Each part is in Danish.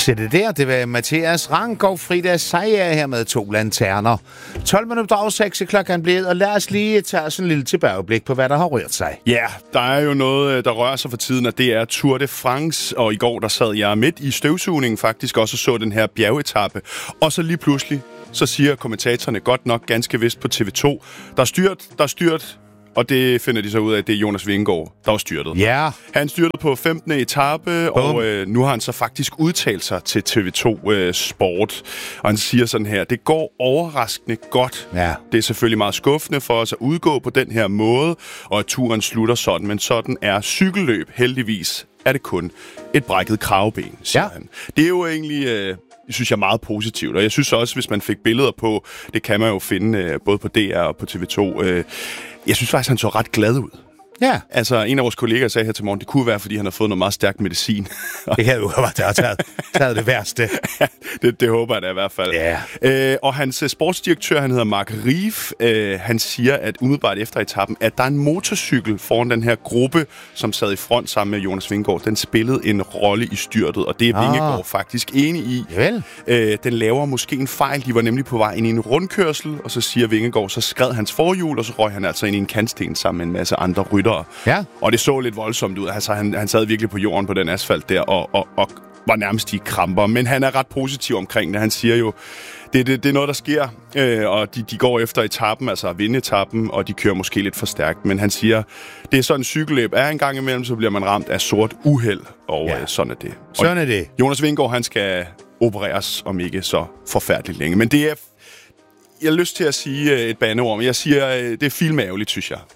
Se det der, det var Mathias Rank og Frida Sejer her med 2 lanterner. 12 minutter over 6 klokken blevet, og lad os lige tage sådan en lille tilbageblik på, hvad der har rørt sig. Ja, der er jo noget, der rører sig for tiden, og det er Tour de France, og i går der sad jeg midt i støvsugningen faktisk også og så den her bjergetappe, og så lige pludselig, så siger kommentatorerne godt nok ganske vist på TV2, der er styrt, og det finder de så ud af, at det er Jonas Vingegaard, der var styrtet. Ja. Han styrtede på 15. etape, og nu har han så faktisk udtalt sig til TV2 Sport. Og han siger sådan her, det går overraskende godt. Ja. Det er selvfølgelig meget skuffende for os at udgå på den her måde, og at turen slutter sådan. Men sådan er cykelløb. Heldigvis er det kun et brækket kravben, siger han. Det er jo egentlig... synes jeg er meget positivt, og jeg synes også, hvis man fik billeder på, det kan man jo finde både på DR og på TV2, jeg synes faktisk, han så ret glad ud. Ja. Altså, en af vores kolleger sagde her til morgen, det kunne være, fordi han har fået noget meget stærk medicin. Det kan jo være, at jeg har taget det værste. Ja, det håber jeg da i hvert fald. Ja. Og hans sportsdirektør, han hedder Mark Rief, han siger, at umiddelbart efter etappen, at der er en motorcykel foran den her gruppe, som sad i front sammen med Jonas Vingegaard. Den spillede en rolle i styrtet, og det er Vingegaard faktisk enig i. Den laver måske en fejl. De var nemlig på vej ind i en rundkørsel, og så siger Vingegaard, så skred hans forhjul, og så røg han altså ind i en kantsten sammen med en masse andre ryttere. Ja. Og det så lidt voldsomt ud. Altså, han sad virkelig på jorden på den asfalt der, og var nærmest i kramper. Men han er ret positiv omkring det. Han siger jo, det er noget, der sker, og de går efter etappen, altså at vinde etappen, og de kører måske lidt for stærkt. Men han siger, det er sådan en cykelløb. Er en gang imellem, så bliver man ramt af sort uheld, og sådan er det. Sådan er det. Jonas Vingegaard, han skal opereres om ikke så forfærdeligt længe. Men det er... Jeg har lyst til at sige et bandeord, men jeg siger, det er filmærveligt, synes jeg,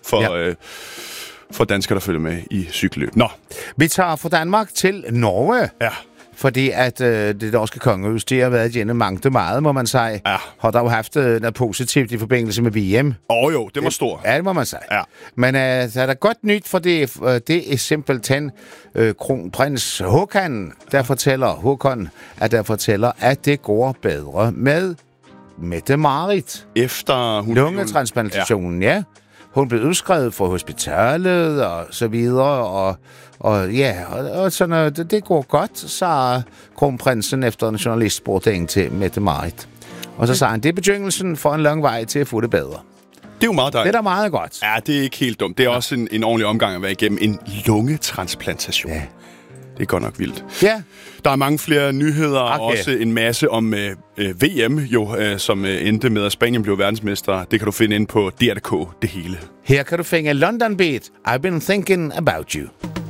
for danskere, der følger med i cykelløb. Nå. Vi tager fra Danmark til Norge. Ja. Fordi at det norske kongehus, det har været igennem meget, må man sige. Ja. Har der jo haft noget positivt i forbindelse med VM. Jo, det var stort. Ja, det må man sige. Ja. Men der er der godt nyt, for det er simpelthen kronprins Håkon, der fortæller, at det går bedre med Mette-Marit. Efter hun... Lungetransplantationen, ja. Hun blev udskrevet fra hospitalet og så videre, og sådan noget. Det går godt, sagde kronprinsen efter en journalist spurgte ind til Mette-Marit. Og så sagde han, det er begyndelsen for en lang vej til at få det bedre. Det er jo meget dejligt. Det er da meget godt. Ja, det er ikke helt dumt. Det er også en ordentlig omgang at være igennem en lungetransplantation. Ja. Det er godt nok vildt. Ja. Der er mange flere nyheder, og også en masse om VM, som endte med, at Spanien blev verdensmester. Det kan du finde inde på DR.dk, det hele. Her kan du finde London Beat. I've been thinking about you.